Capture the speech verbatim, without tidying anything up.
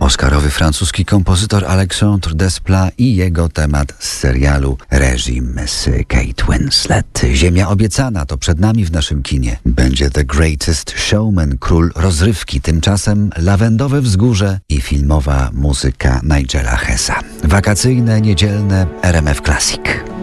Oscarowy francuski kompozytor Alexandre Desplat i jego temat z serialu Reżim z Kate Winslet. Ziemia obiecana to przed nami w naszym kinie. Będzie The Greatest Showman, król rozrywki, tymczasem Lawendowe Wzgórze i filmowa muzyka Nigela Hessa. Wakacyjne, niedzielne R M F Classic.